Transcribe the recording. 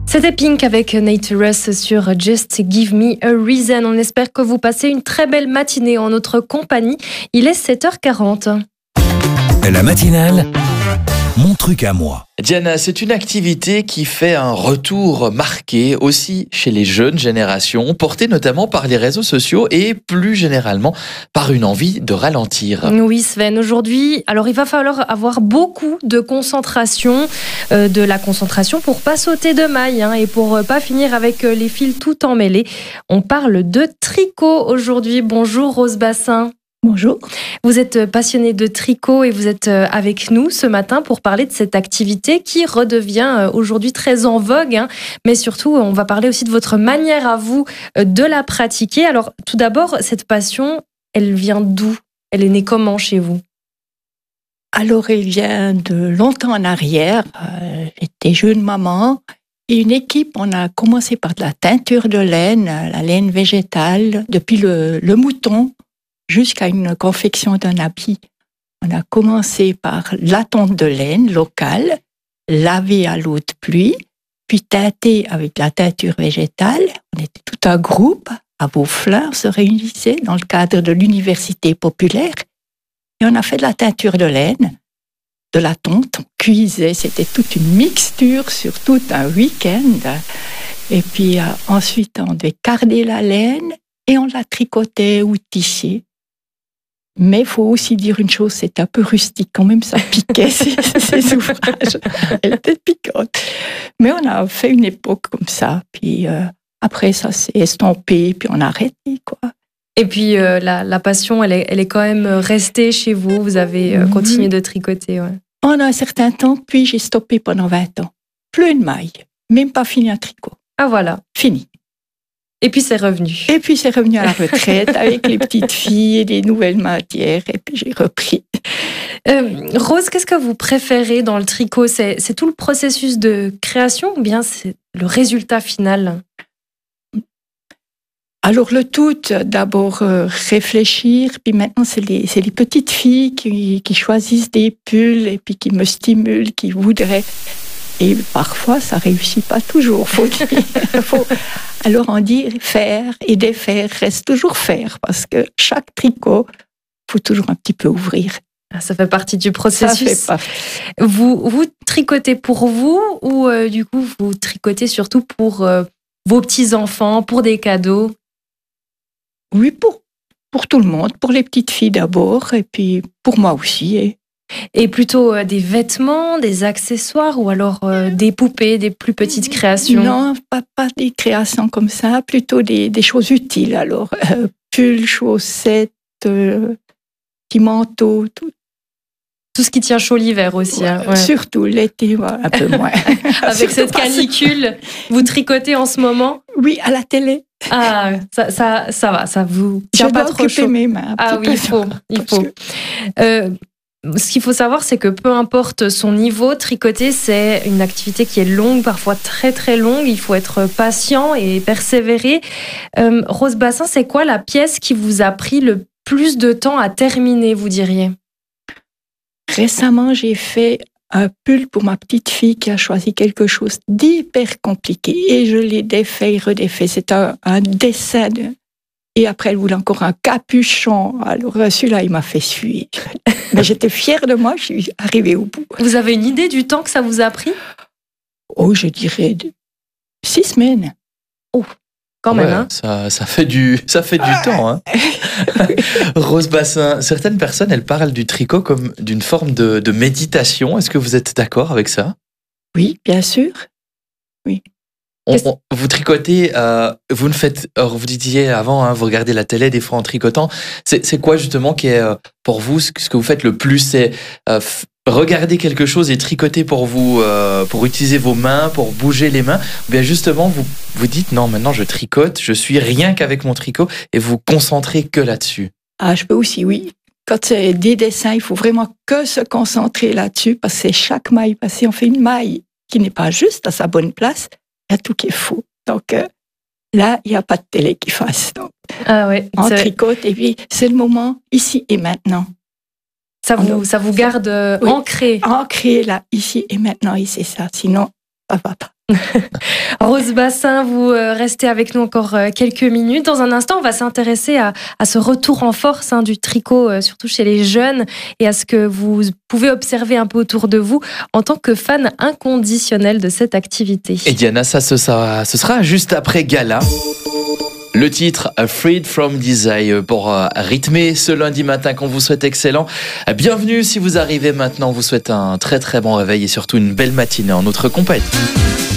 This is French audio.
C'était Pink avec Nate Ruess sur Just Give Me a Reason. On espère que vous passez une très belle matinée en notre compagnie. Il est 7h40. La matinale, mon truc à moi. Diana, c'est une activité qui fait un retour marqué aussi chez les jeunes générations, portée notamment par les réseaux sociaux et plus généralement par une envie de ralentir. Oui Sven, aujourd'hui, alors il va falloir avoir beaucoup de concentration, de la concentration pour pas sauter de maille et pour pas finir avec les fils tout emmêlés. On parle de tricot aujourd'hui. Bonjour Rose Bassin. Bonjour. Vous êtes passionnée de tricot et vous êtes avec nous ce matin pour parler de cette activité qui redevient aujourd'hui très en vogue. Mais surtout, on va parler aussi de votre manière à vous de la pratiquer. Alors, tout d'abord, cette passion, elle vient d'où ? Elle est née comment chez vous ? Alors, elle vient de longtemps en arrière. J'étais jeune maman. Et une équipe, on a commencé par de la teinture de laine, la laine végétale, depuis le mouton, jusqu'à une confection d'un habit. On a commencé par la tonte de laine locale, lavée à l'eau de pluie, puis teintée avec la teinture végétale. On était tout un groupe à Vauflin, on se réunissait dans le cadre de l'université populaire. Et on a fait de la teinture de laine, de la tonte, on cuisait, c'était toute une mixture sur tout un week-end. Et puis ensuite, on devait carder la laine et on la tricotait ou tissait. Mais il faut aussi dire une chose, c'est un peu rustique quand même, ça piquait ces ouvrages. Elle était piquante. Mais on a fait une époque comme ça. Puis après, ça s'est estompé, puis on a arrêté, quoi. Et puis la passion, elle est quand même restée chez vous. Vous avez continué de tricoter. Ouais. Pendant un certain temps, puis j'ai stoppé pendant 20 ans. Plus une maille, même pas fini un tricot. Ah voilà. Fini. Et puis c'est revenu. Et puis c'est revenu à la retraite avec les petites filles et les nouvelles matières. Et puis j'ai repris. Rose, qu'est-ce que vous préférez dans le tricot ? C'est tout le processus de création ou bien c'est le résultat final ? Alors le tout, d'abord réfléchir. Puis maintenant, c'est les petites filles qui choisissent des pulls et puis qui me stimulent, qui voudraient. Et parfois, ça réussit pas toujours, faut dire. Alors on dit faire et défaire reste toujours faire, parce que chaque tricot, faut toujours un petit peu ouvrir. Ça fait partie du processus. Ça fait partie. Vous tricotez pour vous ou du coup vous tricotez surtout pour vos petits-enfants, pour des cadeaux ? Oui, pour tout le monde, pour les petites filles d'abord, et puis pour moi aussi. Et plutôt des vêtements, des accessoires ou alors des poupées, des plus petites créations ? Non, pas des créations comme ça, plutôt des choses utiles. Alors, pulls, chaussettes, petits manteaux, tout. Tout ce qui tient chaud l'hiver aussi. Ouais. Surtout l'été, un peu moins. Avec cette canicule, vous tricotez en ce moment ? Oui, à la télé. Ah, ça va, ça vous tient pas trop chaud. Je dois occuper mes mains. Ah oui, il faut. Ce qu'il faut savoir, c'est que peu importe son niveau, tricoter, c'est une activité qui est longue, parfois très très longue. Il faut être patient et persévérer. Rose Bassin, c'est quoi la pièce qui vous a pris le plus de temps à terminer, vous diriez ? Récemment, j'ai fait un pull pour ma petite fille qui a choisi quelque chose d'hyper compliqué et je l'ai défait et redéfait. C'est un dessin et après elle voulait encore un capuchon. Alors celui-là, il m'a fait suer. Mais j'étais fière de moi, je suis arrivée au bout. Vous avez une idée du temps que ça vous a pris ? Oh, je dirais 6 semaines. Oh, quand même. Ça fait du temps. Rose Bassin, certaines personnes, elles parlent du tricot comme d'une forme de méditation. Est-ce que vous êtes d'accord avec ça ? Oui, bien sûr. Oui. Vous tricotez, vous disiez avant, vous regardez la télé des fois en tricotant. C'est quoi justement qui est pour vous ce que vous faites le plus ? C'est regarder quelque chose et tricoter pour vous, pour utiliser vos mains, pour bouger les mains. Ou bien justement, vous dites non, maintenant je tricote, je suis rien qu'avec mon tricot et vous concentrez que là-dessus. Ah, je peux aussi, oui. Quand c'est des dessins, il faut vraiment que se concentrer là-dessus parce que c'est chaque maille passée. On fait une maille qui n'est pas juste à sa bonne place. Il y a tout qui est faux. Donc là, il n'y a pas de télé qui fasse. Donc, on tricote et puis c'est le moment ici et maintenant. Ça vous garde ancré. Ancré là, ici et maintenant, et c'est ça. Sinon, ça va pas. Rose Bassin, vous restez avec nous encore quelques minutes. Dans un instant, on va s'intéresser à ce retour en force du tricot, surtout chez les jeunes, et à ce que vous pouvez observer un peu autour de vous en tant que fan inconditionnel de cette activité. Et Diana, ça ce sera juste après Gala. Le titre Freed from Desire pour rythmer ce lundi matin qu'on vous souhaite excellent. Bienvenue si vous arrivez maintenant, on vous souhaite un très très bon réveil et surtout une belle matinée en notre compagnie.